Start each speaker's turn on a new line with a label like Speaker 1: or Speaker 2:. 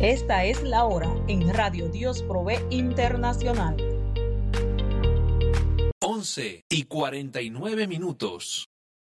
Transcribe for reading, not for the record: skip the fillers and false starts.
Speaker 1: Esta es la hora en Radio Dios Provee Internacional.
Speaker 2: 11:49.